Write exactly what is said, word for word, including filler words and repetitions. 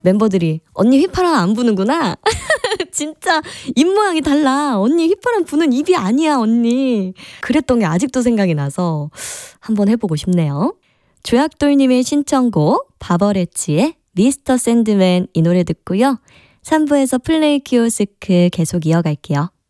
멤버들이 언니 휘파람 안 부는구나. 진짜 입 모양이 달라. 언니 휘파람 부는 입이 아니야 언니. 그랬던 게 아직도 생각이 나서 한번 해보고 싶네요. 조약돌님의 신청곡 바버레치의 미스터 샌드맨 이 노래 듣고요. 삼 부에서 플레이 키오스크 계속 이어갈게요.